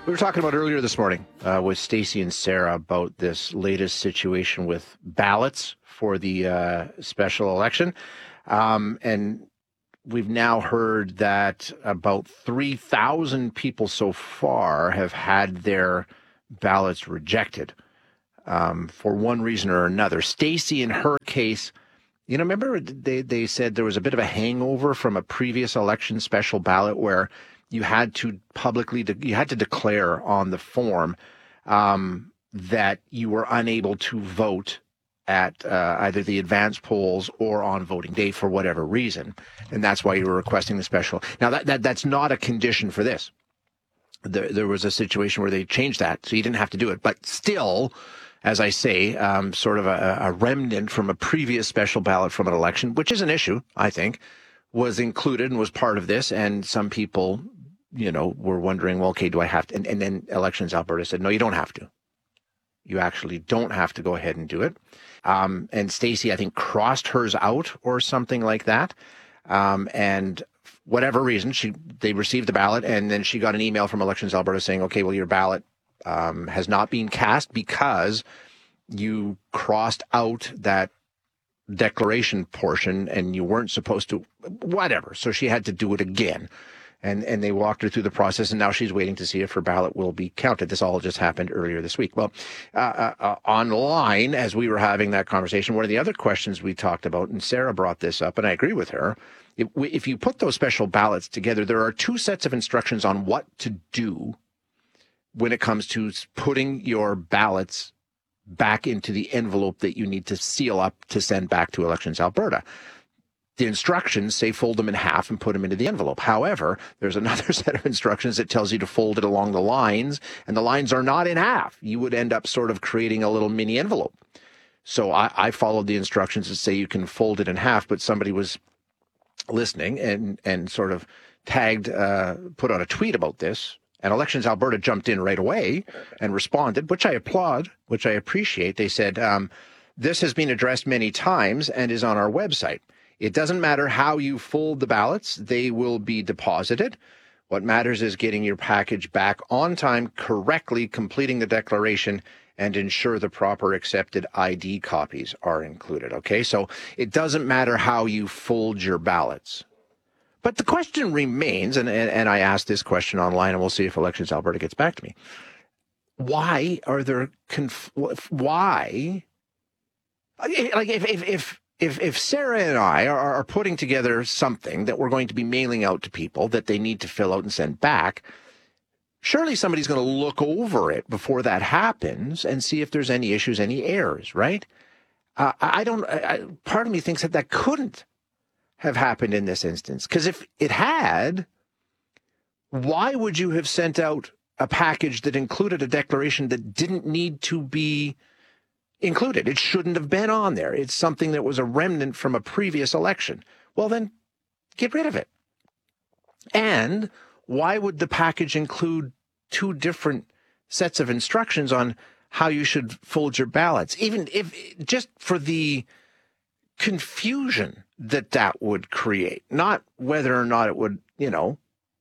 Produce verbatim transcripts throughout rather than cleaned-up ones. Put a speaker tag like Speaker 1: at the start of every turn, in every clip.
Speaker 1: We were talking about earlier this morning uh, with Stacey and Sarah about this latest situation with ballots for the uh, special election. Um, and we've now heard that about three thousand people so far have had their ballots rejected um, for one reason or another. Stacey, in her case, you know, remember they, they said there was a bit of a hangover from a previous election special ballot where you had to publicly, de- you had to declare on the form um, that you were unable to vote at uh, either the advance polls or on voting day for whatever reason. And that's why you were requesting the special. Now, that, that that's not a condition for this. There, there was a situation where they changed that, so you didn't have to do it. But still, as I say, um, sort of a, a remnant from a previous special ballot from an election, which is an issue, I think, was included and was part of this. And some people, you know, were wondering, well, okay, do I have to? And, and then Elections Alberta said, no, you don't have to. You actually don't have to go ahead and do it. Um, and Stacey, I think, crossed hers out or something like that. Um, and whatever reason, she they received the ballot, and then she got an email from Elections Alberta saying, okay, well, your ballot um, has not been cast because you crossed out that declaration portion and you weren't supposed to, whatever. So she had to do it again. And and they walked her through the process, and now she's waiting to see if her ballot will be counted. This all just happened earlier this week. Well, uh, uh, uh, online, as we were having that conversation, one of the other questions we talked about, and Sarah brought this up, and I agree with her, if, if you put those special ballots together, there are two sets of instructions on what to do when it comes to putting your ballots back into the envelope that you need to seal up to send back to Elections Alberta. The instructions say fold them in half and put them into the envelope. However, there's another set of instructions that tells you to fold it along the lines, and the lines are not in half. You would end up sort of creating a little mini envelope. So I, I followed the instructions that say you can fold it in half, but somebody was listening and, and sort of tagged, uh, put out a tweet about this, and Elections Alberta jumped in right away and responded, which I applaud, which I appreciate. They said, um, this has been addressed many times and is on our website. It doesn't matter how you fold the ballots, they will be deposited. What matters is getting your package back on time, correctly completing the declaration, and ensure the proper accepted I D copies are included. Okay, so it doesn't matter how you fold your ballots. But the question remains, and, and, and I asked this question online, and we'll see if Elections Alberta gets back to me. Why are there, conf- why, like if, if, if, If if Sarah and I are, are putting together something that we're going to be mailing out to people that they need to fill out and send back, surely somebody's going to look over it before that happens and see if there's any issues, any errors, right? Uh, I don't. I, part of me thinks that that couldn't have happened in this instance, because if it had, why would you have sent out a package that included a declaration that didn't need to be included? It shouldn't have been on there. It's something that was a remnant from a previous election. Well, then get rid of it. And why would the package include two different sets of instructions on how you should fold your ballots? Even if just for the confusion that that would create, not whether or not it would, you know,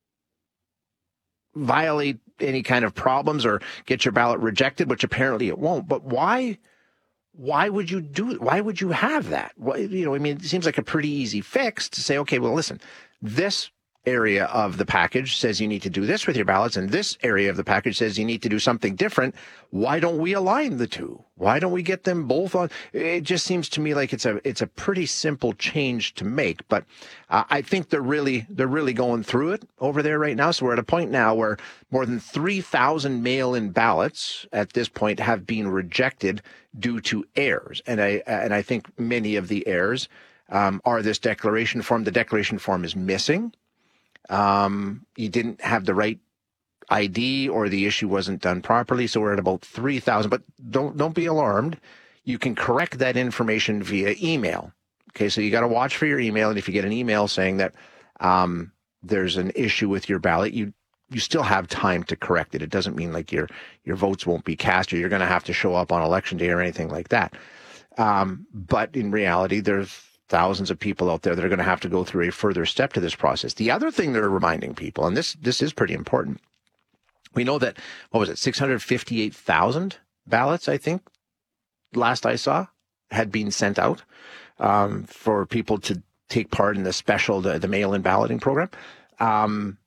Speaker 1: violate any kind of problems or get your ballot rejected, which apparently it won't. But why? Why would you do it? Why would you have that? Why, you know, I mean, it seems like a pretty easy fix to say, okay, well, listen, this area of the package says you need to do this with your ballots, and this area of the package says you need to do something different. Why don't we align the two? Why don't we get them both on? It just seems to me like it's a it's a pretty simple change to make, but uh, I think they're really they're really going through it over there right now. So we're at a point now where more than three thousand mail-in ballots at this point have been rejected due to errors, and I and I think many of the errors um, are this declaration form. The declaration form is missing. Um, you didn't have the right I D, or the issue wasn't done properly. So we're at about three thousand, but don't, don't be alarmed. You can correct that information via email. Okay. So you got to watch for your email. And if you get an email saying that, um, there's an issue with your ballot, you, you still have time to correct it. It doesn't mean like your, your votes won't be cast, or you're going to have to show up on election day or anything like that. Um, but in reality, there's thousands of people out there that are going to have to go through a further step to this process. The other thing they're reminding people, and this this is pretty important, We know that, what was it, six hundred fifty-eight thousand ballots, I think, last I saw, had been sent out um, for people to take part in the special, the, the mail-in balloting program. Um,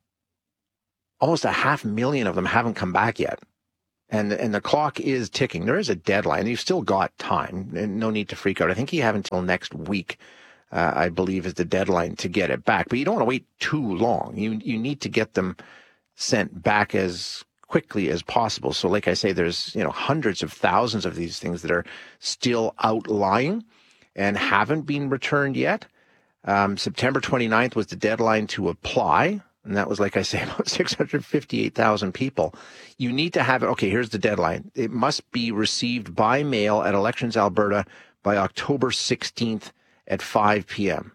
Speaker 1: almost a half million of them haven't come back yet. And, and the clock is ticking. There is a deadline. You've still got time, and no need to freak out. I think you have until next week, uh, I believe, is the deadline to get it back. But you don't want to wait too long. You you need to get them sent back as quickly as possible. So like I say, there's, you know, hundreds of thousands of these things that are still outlying and haven't been returned yet. Um, September twenty-ninth was the deadline to apply. And that was, like I say, about six hundred fifty-eight thousand people. You need to have it. Okay, here's the deadline. It must be received by mail at Elections Alberta by October sixteenth at five p.m.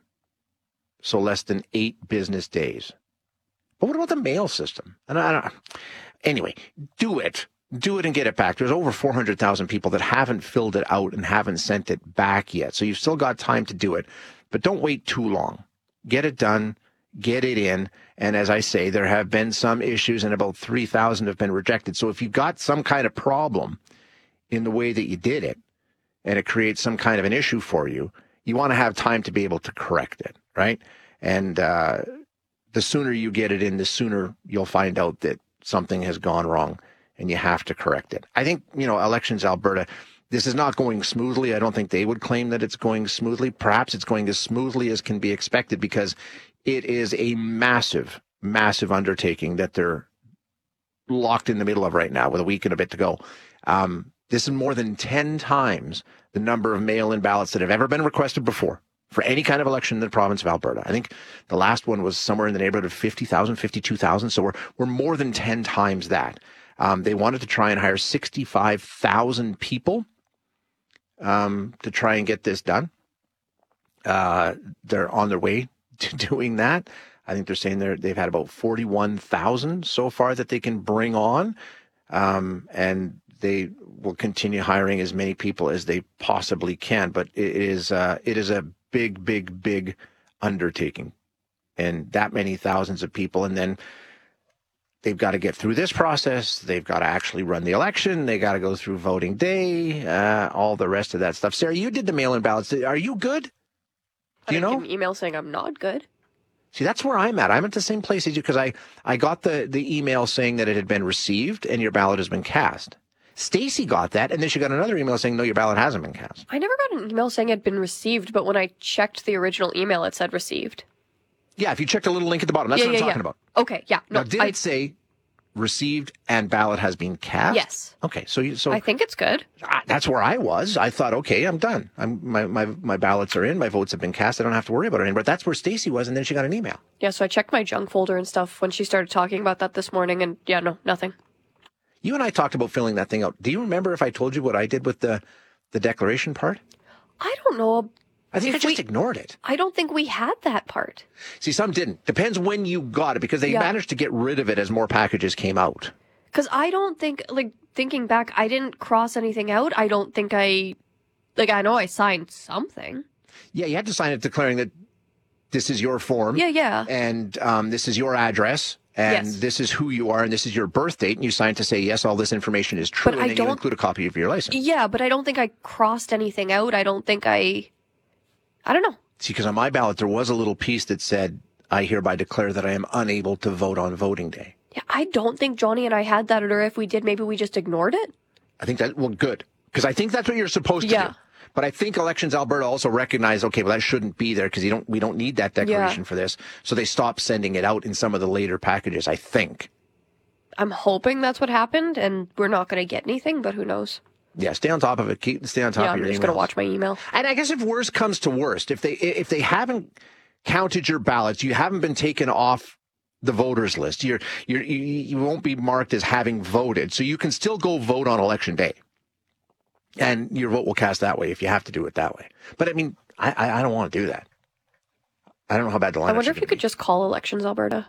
Speaker 1: So less than eight business days. But what about the mail system? And I don't, anyway, do it. Do it and get it back. There's over four hundred thousand people that haven't filled it out and haven't sent it back yet. So you've still got time to do it. But don't wait too long. Get it done. Get it in. And as I say, there have been some issues and about three thousand have been rejected. So if you've got some kind of problem in the way that you did it and it creates some kind of an issue for you, you want to have time to be able to correct it, right? And uh, the sooner you get it in, the sooner you'll find out that something has gone wrong and you have to correct it. I think, you know, Elections Alberta, this is not going smoothly. I don't think they would claim that it's going smoothly. Perhaps it's going as smoothly as can be expected because it is a massive, massive undertaking that they're locked in the middle of right now with a week and a bit to go. Um, this is more than ten times the number of mail-in ballots that have ever been requested before for any kind of election in the province of Alberta. I think the last one was somewhere in the neighborhood of fifty thousand, fifty-two thousand. So we're, we're more than ten times that. Um, they wanted to try and hire sixty-five thousand people um, to try and get this done. Uh, they're on their way to doing that. I think they're saying they're, they've had about forty-one thousand so far that they can bring on. Um, and they will continue hiring as many people as they possibly can. But it is, uh, it is a big, big, big undertaking. And that many thousands of people. And then they've got to get through this process. They've got to actually run the election. They got to go through voting day, uh, all the rest of that stuff. Sarah, you did the mail-in ballots. Are you good? Do you know?
Speaker 2: An email saying I'm not good.
Speaker 1: See, that's where I'm at. I'm at the same place as you because I, I got the, the email saying that it had been received and your ballot has been cast. Stacy got that, and then she got another email saying, no, your ballot hasn't been cast.
Speaker 2: I never got an email saying it had been received, but when I checked the original email, it said received.
Speaker 1: Yeah, if you check the little link at the bottom, that's
Speaker 2: yeah,
Speaker 1: what
Speaker 2: yeah,
Speaker 1: I'm talking
Speaker 2: yeah.
Speaker 1: about.
Speaker 2: Okay, yeah. No,
Speaker 1: now, did
Speaker 2: I,
Speaker 1: it say received and ballot has been cast?
Speaker 2: Yes.
Speaker 1: Okay, so you, so
Speaker 2: I think it's good.
Speaker 1: I, that's where I was. I thought, okay, I'm done. I'm my, my my ballots are in. My votes have been cast. I don't have to worry about it anymore. But that's where Stacy was, and then she got an email.
Speaker 2: Yeah, so I checked my junk folder and stuff when she started talking about that this morning, and yeah, no, nothing.
Speaker 1: You and I talked about filling that thing out. Do you remember if I told you what I did with the the declaration part?
Speaker 2: I don't know.
Speaker 1: I think I just
Speaker 2: we,
Speaker 1: ignored it.
Speaker 2: I don't think we had that part.
Speaker 1: See, some didn't. Depends when you got it, because they
Speaker 2: yeah.
Speaker 1: managed to get rid of it as more packages came out.
Speaker 2: Because I don't think, like, thinking back, I didn't cross anything out. I don't think I, like, I know I signed something.
Speaker 1: Yeah, you had to sign it declaring that this is your form.
Speaker 2: Yeah, yeah.
Speaker 1: And um, this is your address. And
Speaker 2: yes.
Speaker 1: this is who you are, and this is your birth date, and you signed to say, yes, all this information is true,
Speaker 2: but
Speaker 1: and
Speaker 2: I
Speaker 1: then
Speaker 2: don't,
Speaker 1: you include a copy of your license.
Speaker 2: Yeah, but I don't think I crossed anything out. I don't think I, I don't know.
Speaker 1: See, because on my ballot, there was a little piece that said, I hereby declare that I am unable to vote on voting day.
Speaker 2: Yeah, I don't think Johnny and I had that, or if we did, maybe we just ignored it.
Speaker 1: I think that, well, good, because I think that's what you're supposed to
Speaker 2: yeah.
Speaker 1: do. But I think Elections Alberta also recognized, okay, well, that shouldn't be there because you don't, we don't need that declaration
Speaker 2: yeah.
Speaker 1: for this. So they stopped sending it out in some of the later packages, I think.
Speaker 2: I'm hoping that's what happened, and we're not going to get anything, but who knows?
Speaker 1: Yeah, stay on top of it. Keep stay on top
Speaker 2: yeah,
Speaker 1: of your emails.
Speaker 2: I'm just going to watch my email.
Speaker 1: And I guess if worst comes to worst, if they if they haven't counted your ballots, you haven't been taken off the voters list. You're you're you, you won't be marked as having voted, so you can still go vote on election day. And your vote will cast that way if you have to do it that way. But I mean, I, I, I don't want to do that. I don't know how bad the line.
Speaker 2: I wonder if you could just call Elections Alberta.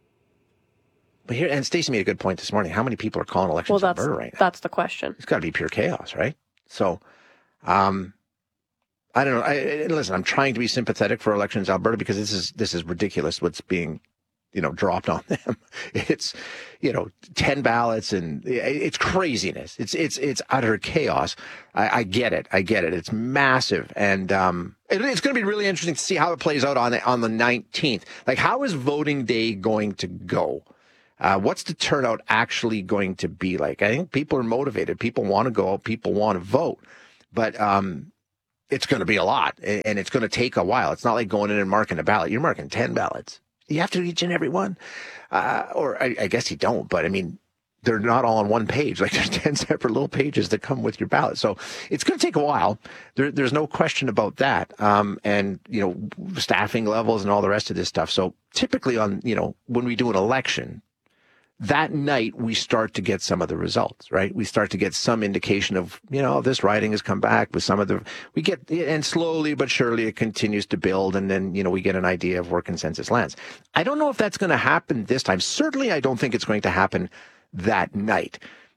Speaker 1: But here, and Stacey made a good point this morning. How many people are calling Elections
Speaker 2: well, that's,
Speaker 1: Alberta right now?
Speaker 2: That's the question.
Speaker 1: It's got to be pure chaos, right? So, um, I don't know. I, listen, I'm trying to be sympathetic for Elections Alberta because this is this is ridiculous what's being you know, dropped on them. It's, you know, ten ballots and it's craziness. It's, it's, it's utter chaos. I, I get it. I get it. It's massive. And, um, it, it's going to be really interesting to see how it plays out on the, on the nineteenth. Like, how is voting day going to go? Uh, what's the turnout actually going to be like? I think people are motivated. People want to go out. People want to vote. But, um, it's going to be a lot, and it's going to take a while. It's not like going in and marking a ballot. You're marking ten ballots. You have to each and every one. Uh, or I, I guess you don't, but I mean, they're not all on one page. Like, there's ten separate little pages that come with your ballot. So it's going to take a while. There, there's no question about that. Um, and, you know, staffing levels and all the rest of this stuff. So typically on, you know, when we do an election, that night we start to get some of the results, right? We start to get some indication of, you know, this riding has come back with some of the, we get, and slowly but surely it continues to build. And then, you know, we get an idea of where consensus lands. I don't know if that's going to happen this time. Certainly, I don't think it's going to happen that night.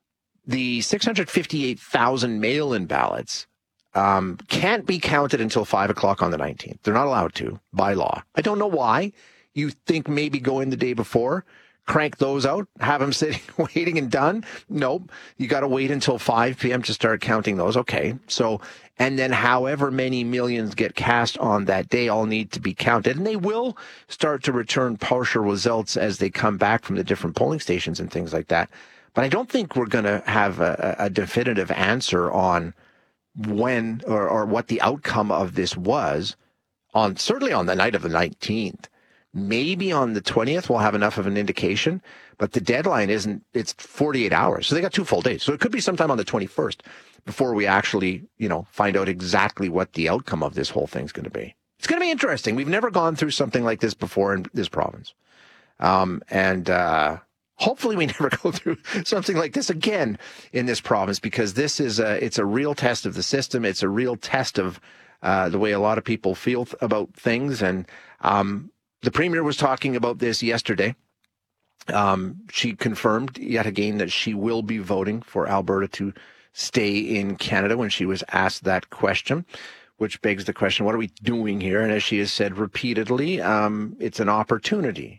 Speaker 1: The six hundred fifty-eight thousand mail-in ballots um, can't be counted until five o'clock on the nineteenth. They're not allowed to by law. I don't know why. You think maybe go in the day before, crank those out, have them sitting, waiting and done? Nope. You got to wait until five p.m. to start counting those. Okay. So, and then however many millions get cast on that day all need to be counted. And they will start to return partial results as they come back from the different polling stations and things like that. But I don't think we're going to have a, a definitive answer on when or, or what the outcome of this was on, certainly on the night of the nineteenth. Maybe on the twentieth, we'll have enough of an indication, but the deadline isn't, it's forty-eight hours. So they got two full days. So it could be sometime on the twenty-first before we actually, you know, find out exactly what the outcome of this whole thing's going to be. It's going to be interesting. We've never gone through something like this before in this province. Um, and, uh, hopefully we never go through something like this again in this province, because this is a, it's a real test of the system. It's a real test of, uh, the way a lot of people feel th- about things. And, um, the Premier was talking about this yesterday. Um, she confirmed yet again that she will be voting for Alberta to stay in Canada when she was asked that question, which begs the question, what are we doing here? And as she has said repeatedly, um, it's an opportunity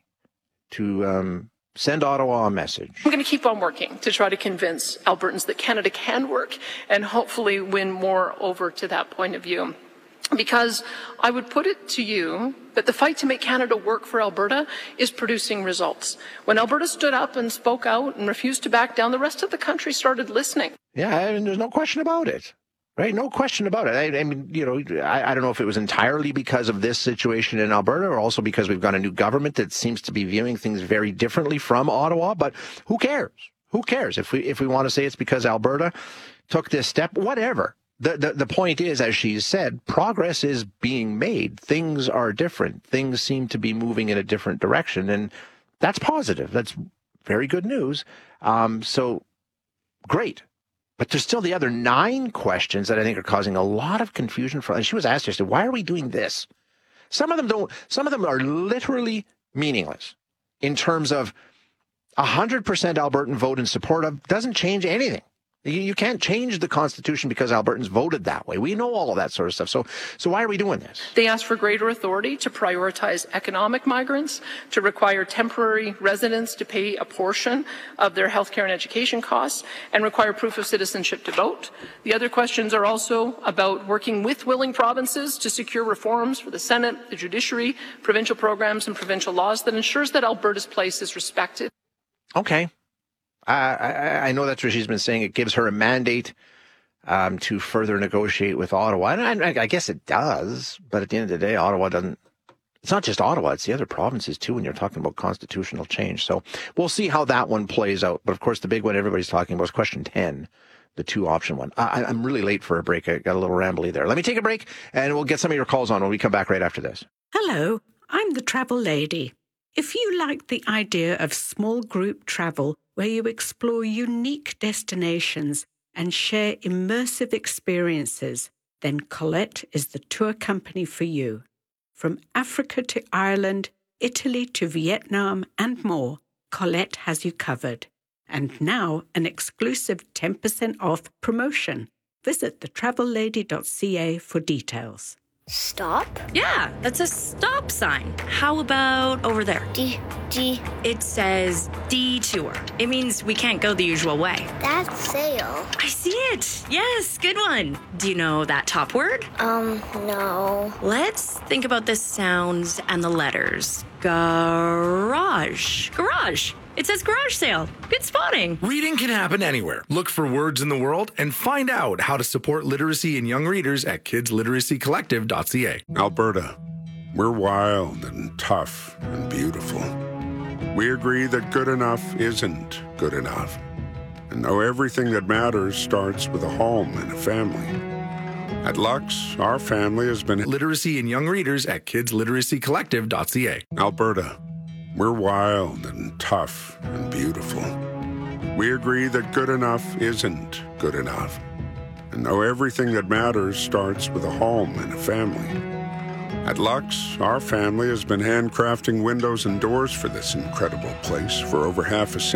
Speaker 1: to um, send Ottawa a message.
Speaker 3: I'm going to keep on working to try to convince Albertans that Canada can work and hopefully win more over to that point of view. Because I would put it to you that the fight to make Canada work for Alberta is producing results. When Alberta stood up and spoke out and refused to back down, the rest of the country started listening.
Speaker 1: Yeah, and there's no question about it, right? No question about it. I, I mean, you know, I, I don't know if it was entirely because of this situation in Alberta or also because we've got a new government that seems to be viewing things very differently from Ottawa, but who cares? Who cares? If we, if we want to say it's because Alberta took this step, whatever. The, the the point is, as she's said, progress is being made. Things are different. Things seem to be moving in a different direction, and that's positive. That's very good news. Um, so, great. But there's still the other nine questions that I think are causing a lot of confusion. For, and she was asked yesterday, why are we doing this? Some of them don't. Some of them are literally meaningless in terms of one hundred percent Albertan vote in support of doesn't change anything. You can't change the Constitution because Albertans voted that way. We know all of that sort of stuff. So, so why are we doing this?
Speaker 3: They asked for greater authority to prioritize economic migrants, to require temporary residents to pay a portion of their healthcare and education costs, and require proof of citizenship to vote. The other questions are also about working with willing provinces to secure reforms for the Senate, the judiciary, provincial programs, and provincial laws that ensures that Alberta's place is respected.
Speaker 1: Okay. Uh, I, I know that's what she's been saying. It gives her a mandate um, to further negotiate with Ottawa. And I, I guess it does. But at the end of the day, Ottawa doesn't. It's not just Ottawa. It's the other provinces, too, when you're talking about constitutional change. So we'll see how that one plays out. But, of course, the big one everybody's talking about is question ten, the two-option one. I, I'm really late for a break. I got a little rambly there. Let me take a break, and we'll get some of your calls on when we come back right after this.
Speaker 4: Hello, I'm the Travel Lady. If you like the idea of small group travel where you explore unique destinations and share immersive experiences, then Colette is the tour company for you. From Africa to Ireland, Italy to Vietnam and more, Colette has you covered. And now an exclusive ten percent off promotion. Visit the travel lady dot c a for details.
Speaker 5: Stop?
Speaker 6: Yeah, that's a stop sign. How about over there?
Speaker 5: D, D.
Speaker 6: It says detour. It means we can't go the usual way.
Speaker 5: That's sail.
Speaker 6: I see it. Yes, good one. Do you know that top word?
Speaker 5: Um, no.
Speaker 6: Let's think about the sounds and the letters. Garage. Garage. It says garage sale. Good spotting.
Speaker 7: Reading can happen anywhere. Look for words in the world and find out how to support literacy in young readers at kids literacy collective dot c a.
Speaker 8: Alberta, we're wild and tough and beautiful. We agree that good enough isn't good enough. And though everything that matters starts with a home and a family, at Lux, our family has been
Speaker 7: Literacy in young readers at kids literacy collective dot c a.
Speaker 8: Alberta, we're wild and tough and beautiful. We agree that good enough isn't good enough. And though everything that matters starts with a home and a family, at Lux, our family has been handcrafting windows and doors for this incredible place for over half a century.